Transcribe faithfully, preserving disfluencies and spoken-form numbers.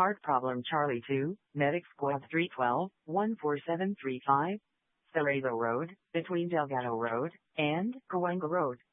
Heart problem Charlie two, Medic Squad three twelve, one four seven three five, Cerezo Road, between Delgado Road and Cahuenga Road.